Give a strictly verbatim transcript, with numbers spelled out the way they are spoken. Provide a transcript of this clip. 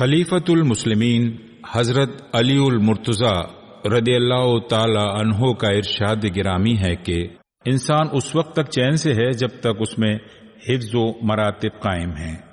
खलीफतुल मुस्लिमीन हजरत अलीउल मुर्तज़ा रदियल्लाहु ताला अन्हो का इरशाद गिरामी है कि इंसान उस वक्त तक चैन से है जब तक उसमें हिफ्ज़ व मरातिब कायम हैं।